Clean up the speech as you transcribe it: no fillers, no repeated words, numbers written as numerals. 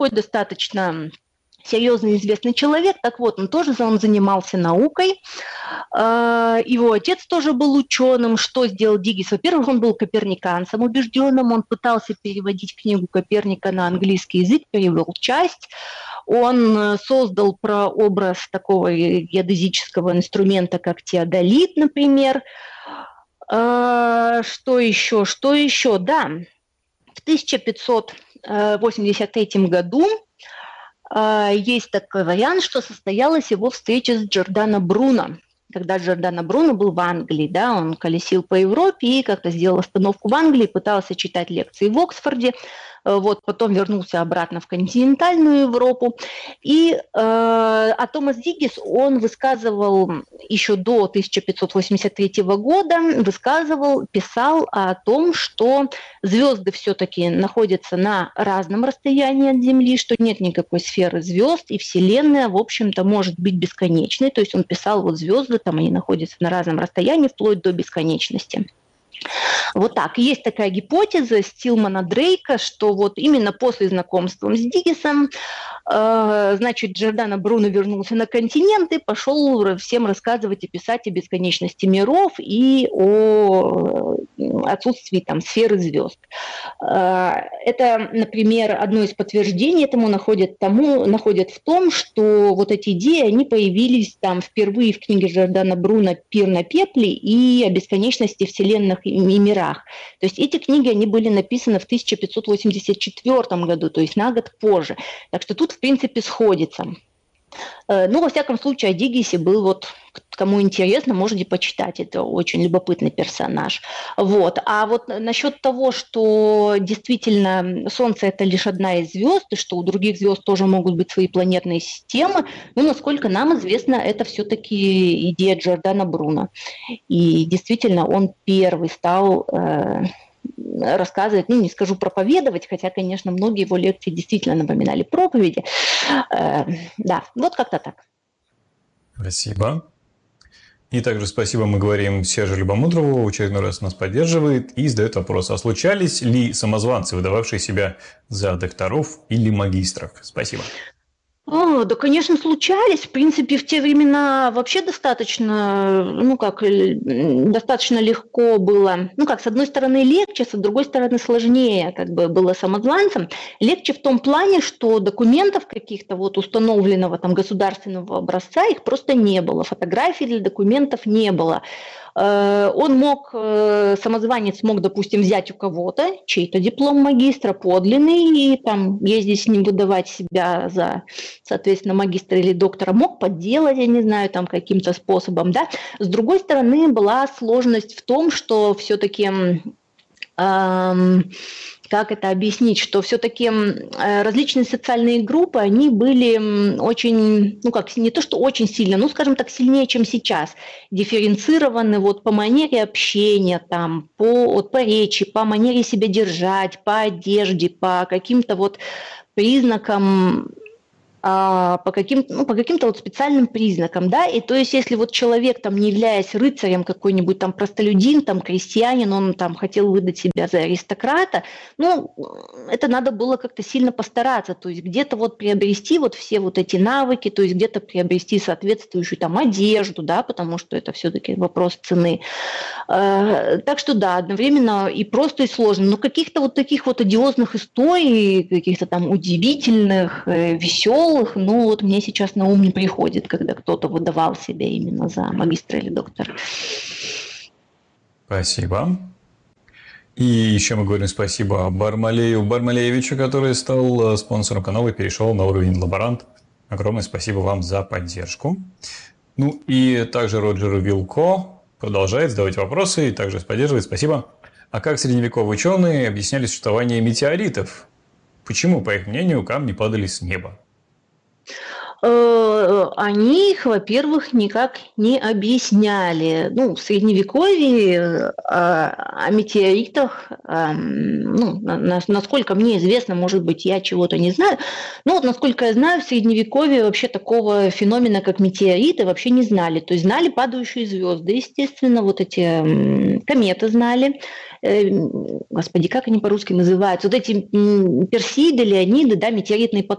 такой достаточно серьезный известный человек. Так вот, он занимался наукой. Его отец тоже был ученым. Что сделал Диггис? Во-первых, он был коперниканцем убежденным. Он пытался переводить книгу Коперника на английский язык, перевел часть. Он создал прообраз такого геодезического инструмента, как теодолит, например. Что еще? Да, в 1583 году есть такой вариант, что состоялась его встреча с Джордано Бруно. Когда Джордано Бруно был в Англии, да, он колесил по Европе и как-то сделал остановку в Англии, пытался читать лекции в Оксфорде, потом вернулся обратно в континентальную Европу. А Томас Диггис, он высказывал еще до 1583 года, писал о том, что звезды все-таки находятся на разном расстоянии от Земли, что нет никакой сферы звезд, и Вселенная, в общем-то, может быть бесконечной. То есть он писал, звезды, они находятся на разном расстоянии, вплоть до бесконечности. Вот так. Есть такая гипотеза Стилмана Дрейка, что именно после знакомства с Диггисом, Джордано Бруно вернулся на континент и пошел всем рассказывать и писать о бесконечности миров и о отсутствии сферы звезд. Это, например, одно из подтверждений этому находят в том, что эти идеи, они появились впервые в книге Джордано Бруно «Пир на пепле» и о бесконечности вселенных и мирах. То есть эти книги, они были написаны в 1584 году, то есть на год позже. Так что тут, в принципе, сходится. Во всяком случае, о Диггисе был, кому интересно, можете почитать, это очень любопытный персонаж. А насчет того, что действительно Солнце – это лишь одна из звезд, и что у других звезд тоже могут быть свои планетные системы, насколько нам известно, это все-таки идея Джордано Бруно. И действительно, он первый стал рассказывать, не скажу проповедовать, хотя, конечно, многие его лекции действительно напоминали проповеди. Да, как-то так. Спасибо. И также спасибо мы говорим Сержу Любомудрову, в очередной раз нас поддерживает и задает вопрос: а случались ли самозванцы, выдававшие себя за докторов или магистров? Спасибо. Да, конечно, случались. В принципе, в те времена вообще достаточно легко было. С одной стороны легче, с другой стороны сложнее было самозванцам. Легче в том плане, что документов каких-то установленного государственного образца их просто не было. Фотографий для документов не было. Самозванец мог, допустим, взять у кого-то чей-то диплом магистра подлинный и ездить с ним, выдавать себя за, соответственно, магистра или доктора, мог подделать, я не знаю, каким-то способом, да. С другой стороны, была сложность в том, что все-таки как это объяснить, что все-таки различные социальные группы, они были очень, не то что очень сильно, скажем так, сильнее, чем сейчас, дифференцированы по манере общения, по речи, по манере себя держать, по одежде, по каким-то признакам, по каким-то специальным признакам, да, и то есть если человек, не являясь рыцарем, какой-нибудь простолюдин, крестьянин, он хотел выдать себя за аристократа, это надо было как-то сильно постараться, то есть где-то приобрести все эти навыки, то есть где-то приобрести соответствующую одежду, да, потому что это все-таки вопрос цены. Так что да, одновременно и просто, и сложно, но каких-то таких одиозных историй, каких-то удивительных, веселых, мне сейчас на ум не приходит, когда кто-то выдавал себя именно за магистра или доктора. Спасибо. И еще мы говорим спасибо Бармалею Бармалеевичу, который стал спонсором канала и перешел на уровень лаборант. Огромное спасибо вам за поддержку. И также Роджеру Вилко продолжает задавать вопросы и также поддерживает. Спасибо. А как средневековые ученые объясняли существование метеоритов? Почему, по их мнению, камни падали с неба? Они их, во-первых, никак не объясняли. Ну, в Средневековье о метеоритах, насколько мне известно, может быть, я чего-то не знаю, но вот насколько я знаю, в Средневековье вообще такого феномена, как метеориты, вообще не знали. То есть знали падающие звезды, естественно, вот эти кометы знали. Господи, как они по-русски называются? Вот эти Персиды, Леониды, да, метеоритные